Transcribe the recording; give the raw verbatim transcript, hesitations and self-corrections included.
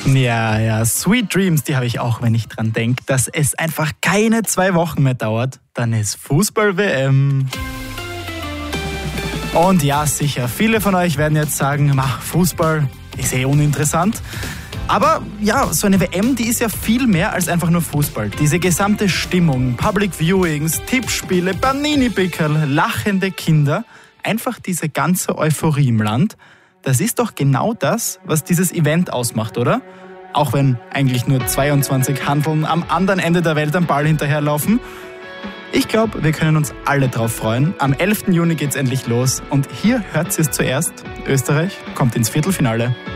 Ja, ja, Sweet Dreams, die habe ich auch, wenn ich dran denke, dass es einfach keine zwei Wochen mehr dauert. Dann ist Fußball-W M. Und ja, sicher, viele von euch werden jetzt sagen, mach, Fußball ist eh uninteressant. Aber ja, so eine W M, die ist ja viel mehr als einfach nur Fußball. Diese gesamte Stimmung, Public Viewings, Tippspiele, Panini-Pickerl, lachende Kinder, einfach diese ganze Euphorie im Land, das ist doch genau das, was dieses Event ausmacht, oder? Auch wenn eigentlich nur zweiundzwanzig Handeln am anderen Ende der Welt am Ball hinterherlaufen. Ich glaube, wir können uns alle drauf freuen. Am elften Juni geht's endlich los und hier hört ihr es zuerst. Österreich kommt ins Viertelfinale.